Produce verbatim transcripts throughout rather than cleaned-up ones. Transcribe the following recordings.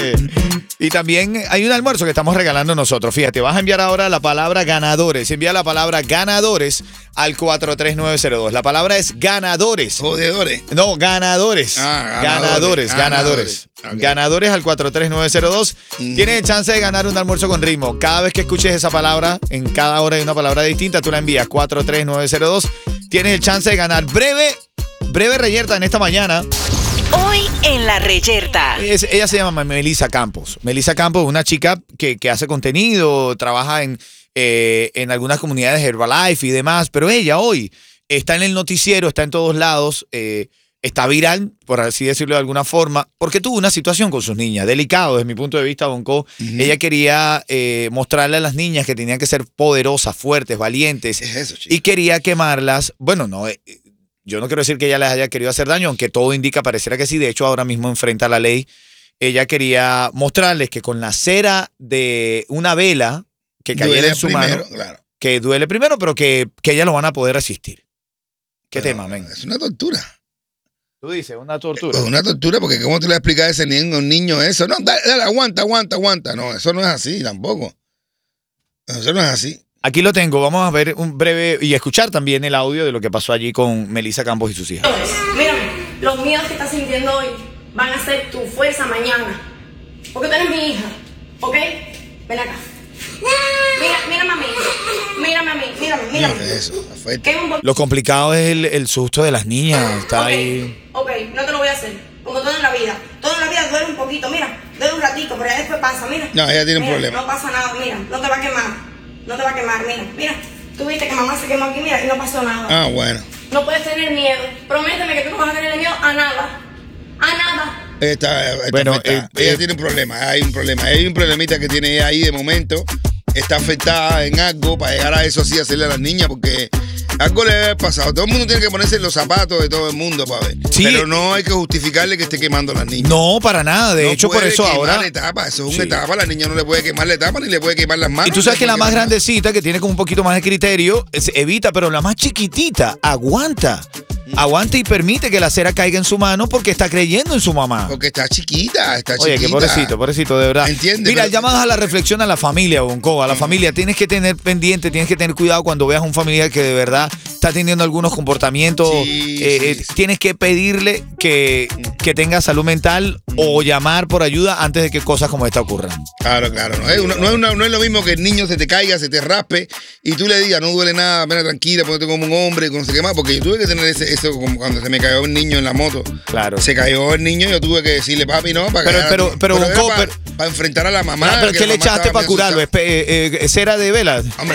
Y también hay un almuerzo que estamos regalando nosotros. Fíjate, vas a enviar ahora la palabra ganadores. Envía la palabra ganadores al cuatro tres nueve cero dos. La palabra es ganadores. Jodedores. No, ganadores. Ah, ganadores, ganadores. ganadores. Ganadores, Okay. ganadores al cuatro tres nueve cero dos. Mm. Tienes el chance de ganar un almuerzo con ritmo. Cada vez que escuches esa palabra, en cada hora hay una palabra distinta, tú la envías cuatro tres nueve cero dos. Tienes el chance de ganar breve, breve reyerta en esta mañana. Hoy en La Reyerta. Es, ella se llama Melissa Campos. Melissa Campos es una chica que, que hace contenido, trabaja en, eh, en algunas comunidades de Herbalife y demás, pero ella hoy está en el noticiero, está en todos lados, eh, está viral, por así decirlo de alguna forma, porque tuvo una situación con sus niñas, delicado desde mi punto de vista, Bonco. Uh-huh. Ella quería eh, mostrarle a las niñas que tenían que ser poderosas, fuertes, valientes. Es eso, chico. Y quería quemarlas, bueno, no... Eh, Yo no quiero decir que ella les haya querido hacer daño, aunque todo indica, pareciera que sí. De hecho, ahora mismo enfrenta la ley. Ella quería mostrarles que con la cera de una vela que cayera en su primero, mano, claro. que duele primero, pero que, que ellas lo van a poder resistir. ¿Qué pero, tema, men? Es una tortura. Tú dices, una tortura. Es una tortura, porque ¿cómo te le vas a explicar a ese niño, un niño eso? No, dale, dale, aguanta, aguanta, aguanta. No, eso no es así tampoco. Eso no es así. Aquí lo tengo, vamos a ver un breve y escuchar también el audio de lo que pasó allí con Melissa Campos y sus hijas. Mírame, los miedos que estás sintiendo hoy van a ser tu fuerza mañana. Porque tú eres mi hija, ¿ok? Ven acá. Mira, mírame a mí, mírame a mí, mírame, mírame. ¿Qué es eso? Lo complicado es el, el susto de las niñas, está okay, ahí. Ok, no te lo voy a hacer, como todo en la vida. Todo en la vida duele un poquito, mira, duele un ratito, pero ya después pasa, mira. No, ella tiene mira, un problema. No pasa nada, mira, no te va a quemar. No te va a quemar, mira, mira. Tú viste que mamá se quemó aquí, mira, y no pasó nada. Ah, bueno. No puedes tener miedo. Prométeme que tú no vas a tener miedo a nada. A nada. Esta, esta bueno, eh, ella eh, tiene un problema, hay un problema. Hay un problemita que tiene ella ahí de momento. Está afectada en algo para llegar a eso así, hacerle a las niñas, porque algo le debe haber pasado. Todo el mundo tiene que ponerse en los zapatos de todo el mundo para ver. Sí. Pero no hay que justificarle que esté quemando a las niñas. No, para nada. De no hecho, por eso ahora. La etapa. Eso es una sí. etapa. La niña no le puede quemar la etapa ni le puede quemar las manos. Y tú sabes que la más grandecita, que tiene como un poquito más de criterio, evita, pero la más chiquitita aguanta. Aguanta y permite que la cera caiga en su mano porque está creyendo en su mamá. Porque está chiquita, está chiquita. Oye, qué pobrecito, pobrecito, de verdad. ¿Entiendes? Mira, pero... llamadas a la reflexión a la familia, Bonco, a la mm. familia. Tienes que tener pendiente, tienes que tener cuidado cuando veas a un familiar que de verdad está teniendo algunos comportamientos. Sí, eh, sí, sí. Tienes que pedirle que, que tenga salud mental mm. o llamar por ayuda antes de que cosas como esta ocurran. Claro, claro. No es, una, no, es una, no es lo mismo que el niño se te caiga, se te raspe y tú le digas, no duele nada, ven tranquila, ponte como un hombre, no sé qué más, porque yo tuve que tener ese, eso como cuando se me cayó un niño en la moto. Claro. Se cayó el niño y yo tuve que decirle, papi, no, para pero, pero, pero, pero, pero para pa enfrentar a la mamá. Claro, pero ¿qué le echaste para curarlo? Eh, eh, ¿Cera de vela? Hombre,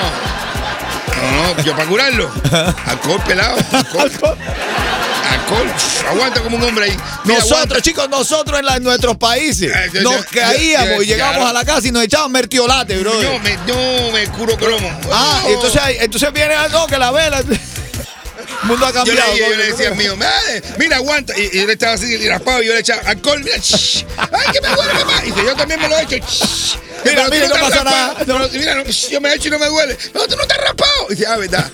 no. No, no, yo para curarlo. Alcohol pelado. Alcohol. Alcohol. Aguanta como un hombre ahí. Mira, nosotros, aguanta. Chicos, nosotros en, la, en nuestros países eh, yo, nos yo, caíamos yo, yo, y llegamos claro. a la casa y nos echaban mertiolate, bro. Yo me, yo me curo cromo. Ah, oh. entonces, entonces viene algo que la vela. El mundo ha cambiado. Yo le, yo le decía al mío, mira, aguanta. Y, y yo le estaba así, y raspado, y yo le echaba alcohol, mira, shh, ay, que me duele, mamá. Y dice, yo también me lo he hecho. Shh. Mira, mira, no, no pasa nada. No, no, mira, no, yo me he hecho y no me duele. No, tú no te has raspado. Y dice, ah, verdad.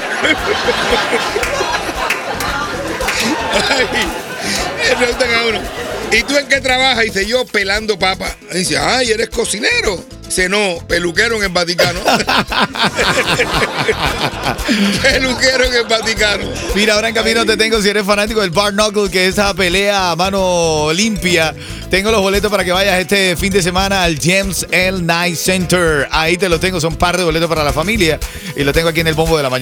Ay, preguntan a uno, ¿y tú en qué trabajas? Dice, yo pelando papa. Dice, ay, ¿eres cocinero? Dice, no, peluquero en el Vaticano. Peluquero en el Vaticano. Mira, ahora en camino ay. te tengo, si eres fanático del Bar Knuckle, que es esa pelea a mano limpia. Tengo los boletos para que vayas este fin de semana al James L. Knight Center. Ahí te los tengo, son un par de boletos para la familia. Y los tengo aquí en el bombo de la mañana.